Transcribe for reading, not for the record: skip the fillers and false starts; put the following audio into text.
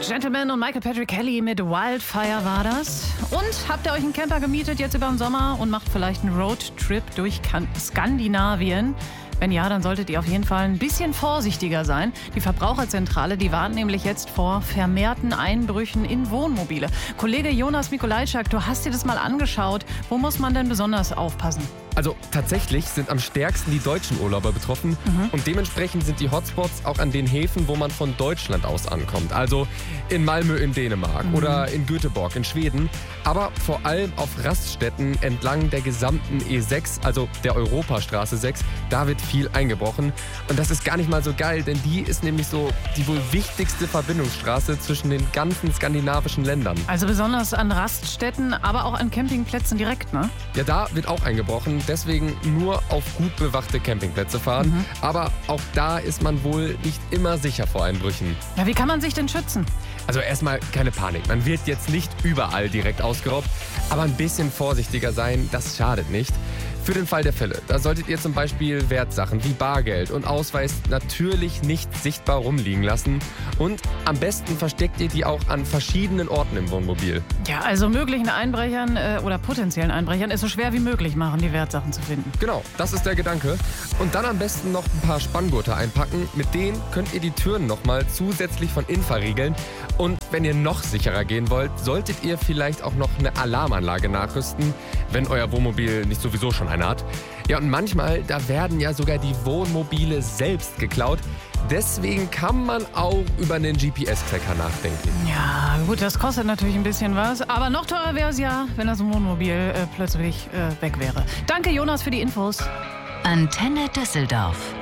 Gentleman und Michael Patrick Kelly mit Wildfire war das. Und habt ihr euch einen Camper gemietet jetzt über den Sommer und macht vielleicht einen Roadtrip durch Skandinavien? Wenn ja, dann solltet ihr auf jeden Fall ein bisschen vorsichtiger sein. Die Verbraucherzentrale, die warnt nämlich jetzt vor vermehrten Einbrüchen in Wohnmobile. Kollege Jonas Mikolajczak, du hast dir das mal angeschaut. Wo muss man denn besonders aufpassen? Also tatsächlich sind am stärksten die deutschen Urlauber betroffen und dementsprechend sind die Hotspots auch an den Häfen, wo man von Deutschland aus ankommt. Also in Malmö in Dänemark oder in Göteborg in Schweden, aber vor allem auf Raststätten entlang der gesamten E6, also der Europastraße 6, da wird viel eingebrochen. Und das ist gar nicht mal so geil, denn die ist nämlich so die wohl wichtigste Verbindungsstraße zwischen den ganzen skandinavischen Ländern. Also besonders an Raststätten, aber auch an Campingplätzen direkt, ne? Ja, da wird auch eingebrochen. Deswegen nur auf gut bewachte Campingplätze fahren. Aber auch da ist man wohl nicht immer sicher vor Einbrüchen. Ja, wie kann man sich denn schützen? Also erstmal keine Panik. Man wird jetzt nicht überall direkt ausgeraubt. Aber ein bisschen vorsichtiger sein, das schadet nicht. Für den Fall der Fälle, da solltet ihr zum Beispiel Wertsachen wie Bargeld und Ausweis natürlich nicht sichtbar rumliegen lassen. Und am besten versteckt ihr die auch an verschiedenen Orten im Wohnmobil. Ja, also möglichen Einbrechern oder potenziellen Einbrechern es so schwer wie möglich machen, die Wertsachen zu finden. Genau, das ist der Gedanke. Und dann am besten noch ein paar Spanngurte einpacken. Mit denen könnt ihr die Türen nochmal zusätzlich von innen verriegeln. Und wenn ihr noch sicherer gehen wollt, solltet ihr vielleicht auch noch eine Alarmanlage nachrüsten, wenn euer Wohnmobil nicht sowieso schon eine hat. Ja, und manchmal, da werden ja sogar die Wohnmobile selbst geklaut. Deswegen kann man auch über einen GPS-Tracker nachdenken. Ja, gut, das kostet natürlich ein bisschen was. Aber noch teurer wäre es ja, wenn das Wohnmobil plötzlich weg wäre. Danke, Jonas, für die Infos. Antenne Düsseldorf.